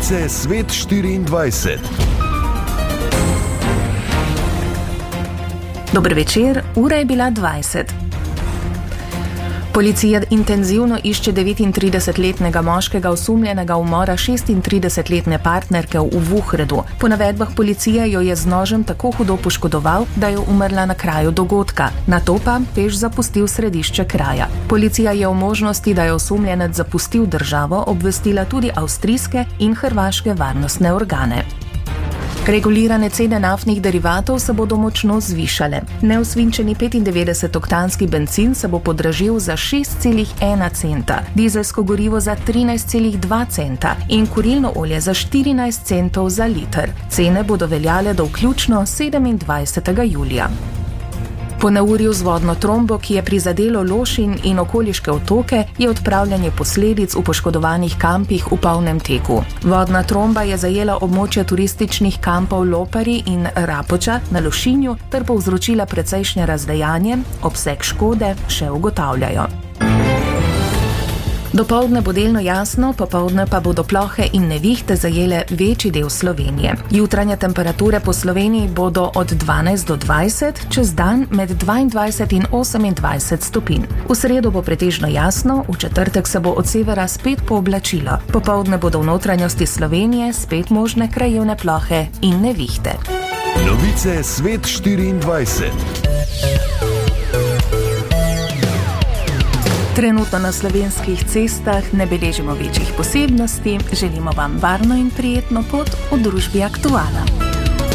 Novice Svet 24. Dober večer, ura je bila 20. Policija intenzivno išče 39-letnega moškega osumljenega umora 36-letne partnerke v Vuhredu. Po navedbah policije jo je z nožem tako hudo poškodoval, da je umrla na kraju dogodka. Nato pa peš zapustil središče kraja. Policija je o možnosti, da je osumljenec zapustil državo, obvestila tudi avstrijske in hrvaške varnostne organe. Regulirane cene naftnih derivatov se bodo močno zvišale. Neosvinčeni 95-oktanski bencin se bo podražil za 6,1 centa, dizelsko gorivo za 13,2 centa in kurilno olje za 14 centov za liter. Cene bodo veljale do vključno 27. julija. Po neurju z vodno trombo, ki je prizadelo Lošinj in okoliške otoke, je odpravljanje posledic v poškodovanih kampih v polnem teku. Vodna tromba je zajela območja turističnih kampov Lopari in Rapoča na Lošinju ter povzročila precejšnje razdejanje, obseg škode še ugotavljajo. Dopoldne bo delno jasno, popoldne pa bodo plohe in nevihte zajele večji del Slovenije. Jutranje temperature po Sloveniji bodo od 12 do 20, čez dan med 22 in 28 stopinj. V sredo bo pretežno jasno, v četrtek se bo od severa spet pooblačilo. Popoldne bodo v notranjosti Slovenije spet možne krajevne plohe in nevihte. Novice Svet 24. Trenutno na slovenskih cestah ne beležimo večjih posebnosti, želimo vam varno in prijetno pot v družbi Aktuala.